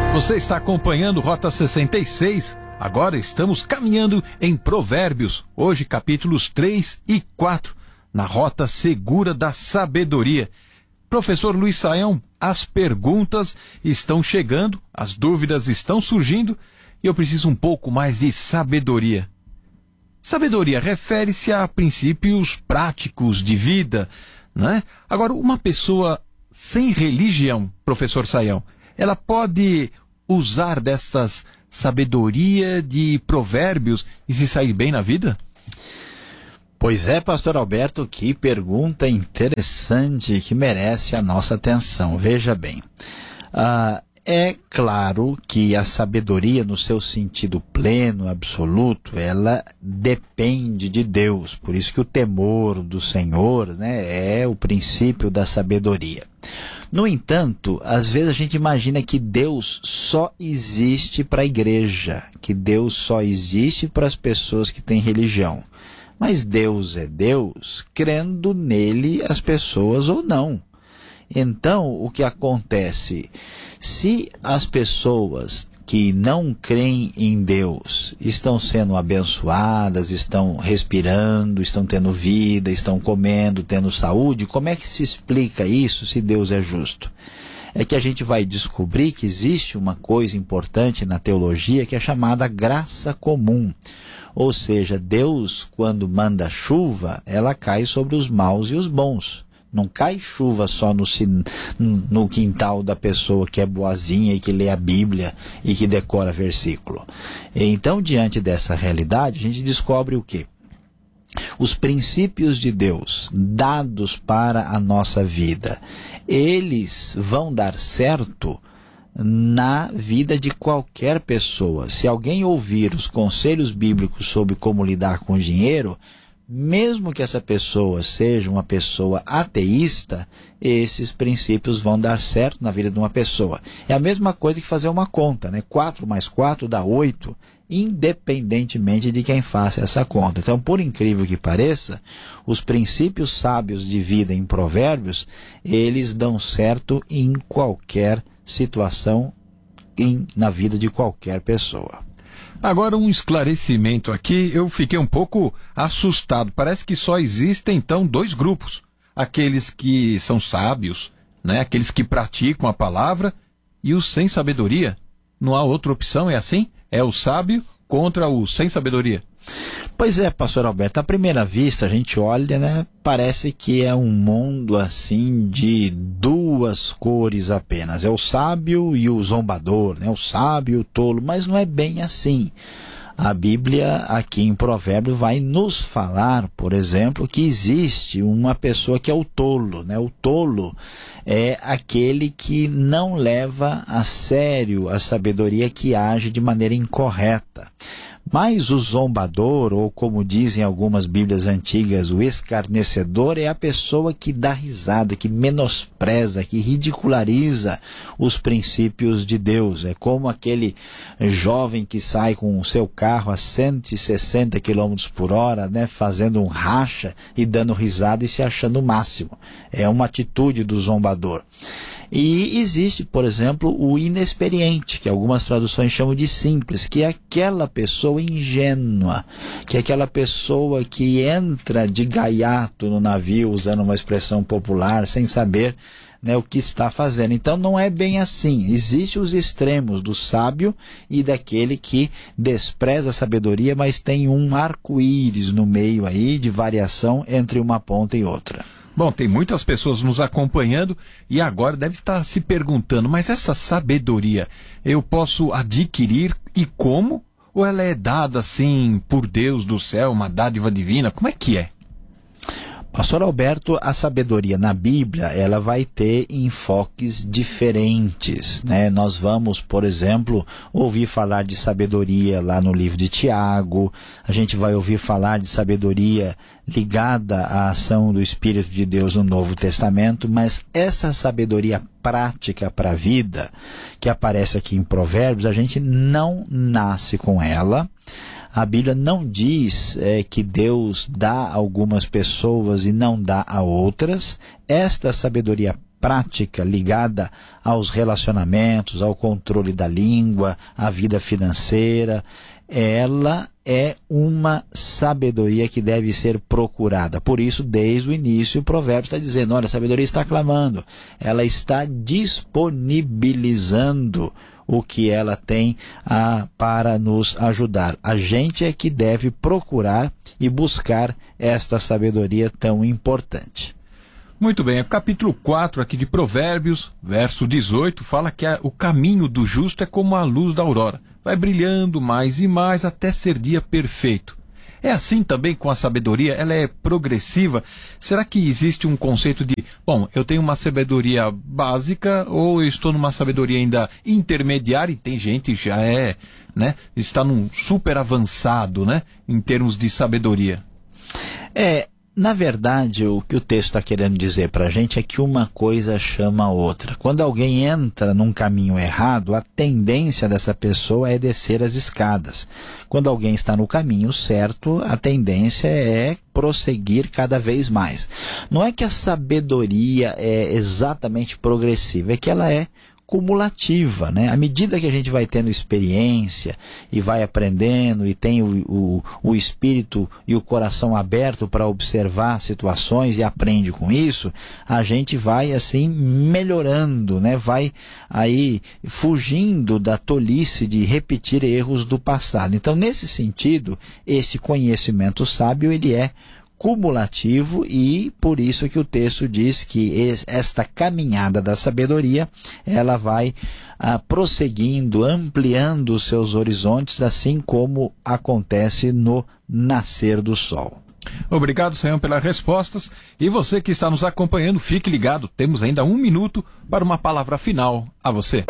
Você está acompanhando Rota 66? Agora estamos caminhando em Provérbios, hoje capítulos 3 e 4, na Rota Segura da Sabedoria. Professor Luiz Saião, as perguntas estão chegando, as dúvidas estão surgindo e eu preciso um pouco mais de sabedoria. Sabedoria refere-se a princípios práticos de vida, né? Agora, uma pessoa sem religião, professor Saião, ela pode usar dessas sabedoria de provérbios e se sair bem na vida? Pois é, pastor Alberto, que pergunta interessante que merece a nossa atenção. Veja bem, é claro que a sabedoria no seu sentido pleno, absoluto, ela depende de Deus. Por isso que o temor do Senhor, né, é o princípio da sabedoria. No entanto, às vezes a gente imagina que Deus só existe para a igreja, que Deus só existe para as pessoas que têm religião. Mas Deus é Deus, crendo nele as pessoas ou não. Então, o que acontece? Se as pessoas que não creem em Deus estão sendo abençoadas, estão respirando, estão tendo vida, estão comendo, tendo saúde, como é que se explica isso se Deus é justo? É que a gente vai descobrir que existe uma coisa importante na teologia que é chamada graça comum. Ou seja, Deus, quando manda chuva, ela cai sobre os maus e os bons. Não cai chuva só no quintal da pessoa que é boazinha e que lê a Bíblia e que decora versículo. Então, diante dessa realidade, a gente descobre o quê? Os princípios de Deus dados para a nossa vida, eles vão dar certo na vida de qualquer pessoa. Se alguém ouvir os conselhos bíblicos sobre como lidar com o dinheiro, mesmo que essa pessoa seja uma pessoa ateísta, esses princípios vão dar certo na vida de uma pessoa. É a mesma coisa que fazer uma conta, né? 4 mais 4 dá 8, independentemente de quem faça essa conta. Então, por incrível que pareça, os princípios sábios de vida em Provérbios, eles dão certo em qualquer situação, na vida de qualquer pessoa. Agora, um esclarecimento aqui, eu fiquei um pouco assustado. Parece que só existem, então, 2 grupos. Aqueles que são sábios, né? Aqueles que praticam a palavra, e os sem sabedoria. Não há outra opção, é assim? É o sábio contra o sem sabedoria. Pois é, pastor Alberto, à primeira vista a gente olha, né? Parece que é um mundo assim de 2 cores apenas. É o sábio e o zombador, né? O sábio e o tolo, mas não é bem assim. A Bíblia aqui em Provérbios vai nos falar, por exemplo, que existe uma pessoa que é o tolo, né? O tolo é aquele que não leva a sério a sabedoria, que age de maneira incorreta. Mas o zombador, ou como dizem algumas Bíblias antigas, o escarnecedor, é a pessoa que dá risada, que menospreza, que ridiculariza os princípios de Deus. É como aquele jovem que sai com o seu carro a 160 km por hora, né, fazendo um racha e dando risada e se achando o máximo. É uma atitude do zombador. E existe, por exemplo, o inexperiente, que algumas traduções chamam de simples, que é aquela pessoa ingênua, que é aquela pessoa que entra de gaiato no navio, usando uma expressão popular, sem saber, né, o que está fazendo. Então não é bem assim. Existem os extremos do sábio e daquele que despreza a sabedoria, mas tem um arco-íris no meio aí de variação entre uma ponta e outra. Bom, tem muitas pessoas nos acompanhando e agora deve estar se perguntando, mas essa sabedoria eu posso adquirir e como? Ou ela é dada assim por Deus do céu, uma dádiva divina? Como é que é? Pastor Alberto, a sabedoria na Bíblia, ela vai ter enfoques diferentes, né? Nós vamos, por exemplo, ouvir falar de sabedoria lá no livro de Tiago, a gente vai ouvir falar de sabedoria ligada à ação do Espírito de Deus no Novo Testamento, mas essa sabedoria prática para a vida, que aparece aqui em Provérbios, a gente não nasce com ela. A Bíblia não diz que Deus dá a algumas pessoas e não dá a outras. Esta sabedoria prática ligada aos relacionamentos, ao controle da língua, à vida financeira, ela é uma sabedoria que deve ser procurada. Por isso, desde o início, o provérbio está dizendo, olha, a sabedoria está clamando, ela está disponibilizando o que ela tem para nos ajudar. A gente é que deve procurar e buscar esta sabedoria tão importante. Muito bem, o capítulo 4 aqui de Provérbios, verso 18, fala que o caminho do justo é como a luz da aurora. Vai brilhando mais e mais até ser dia perfeito. É assim também com a sabedoria? Ela é progressiva? Será que existe um conceito de, bom, eu tenho uma sabedoria básica ou eu estou numa sabedoria ainda intermediária? E tem gente que já está num super avançado, em termos de sabedoria. Na verdade, o que o texto está querendo dizer para a gente é que uma coisa chama a outra. Quando alguém entra num caminho errado, a tendência dessa pessoa é descer as escadas. Quando alguém está no caminho certo, a tendência é prosseguir cada vez mais. Não é que a sabedoria é exatamente progressiva, é que ela é cumulativa, À medida que a gente vai tendo experiência e vai aprendendo e tem o espírito e o coração aberto para observar situações e aprende com isso, a gente vai assim melhorando, vai aí fugindo da tolice de repetir erros do passado. Então, nesse sentido, esse conhecimento sábio, ele é cumulativo e por isso que o texto diz que esta caminhada da sabedoria, ela vai prosseguindo, ampliando os seus horizontes, assim como acontece no nascer do sol. Obrigado, Sayão, pelas respostas. E você que está nos acompanhando, fique ligado, temos ainda 1 minuto para uma palavra final a você.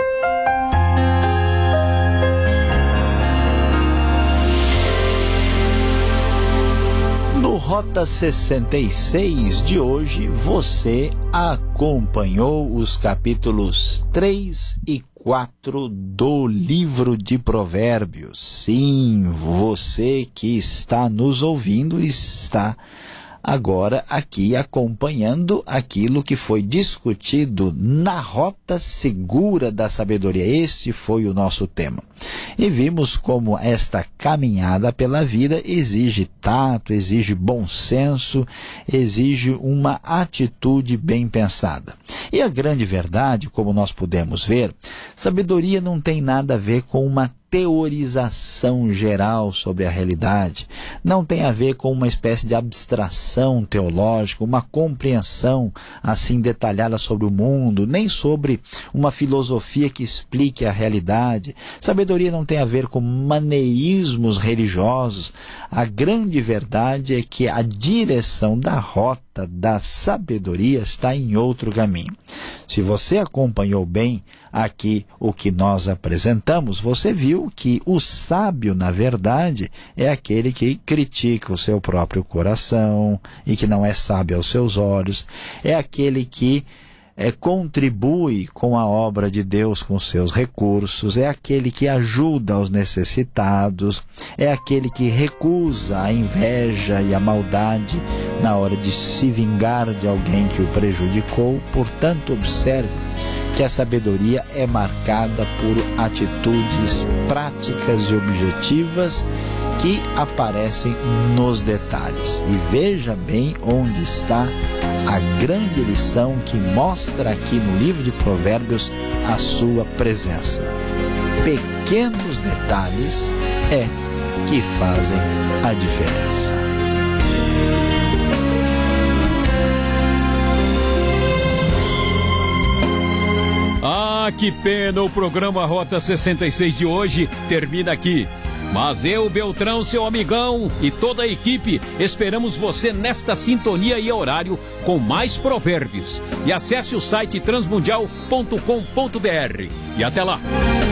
No Rota 66 de hoje, você acompanhou os capítulos 3 e 4 do livro de Provérbios. Sim, você que está nos ouvindo está agora aqui acompanhando aquilo que foi discutido na Rota Segura da Sabedoria. Este foi o nosso tema. E vimos como esta caminhada pela vida exige tato, exige bom senso, exige uma atitude bem pensada. E a grande verdade, como nós pudemos ver, sabedoria não tem nada a ver com uma teorização geral sobre a realidade, não tem a ver com uma espécie de abstração teológica, uma compreensão assim detalhada sobre o mundo, nem sobre uma filosofia que explique a realidade. Sabedoria não tem a ver com maneirismos religiosos. A grande verdade é que a direção da rota da sabedoria está em outro caminho. Se você acompanhou bem aqui o que nós apresentamos, você viu que o sábio, na verdade, é aquele que critica o seu próprio coração e que não é sábio aos seus olhos, é aquele que contribui com a obra de Deus com seus recursos, é aquele que ajuda os necessitados, é aquele que recusa a inveja e a maldade na hora de se vingar de alguém que o prejudicou. Portanto, observe que a sabedoria é marcada por atitudes práticas e objetivas que aparecem nos detalhes. E veja bem onde está a grande lição que mostra aqui no livro de Provérbios a sua presença. Pequenos detalhes que fazem a diferença. Ah, que pena, o programa Rota 66 de hoje termina aqui. Mas eu, Beltrão, seu amigão e toda a equipe, esperamos você nesta sintonia e horário com mais provérbios. E acesse o site transmundial.com.br. E até lá!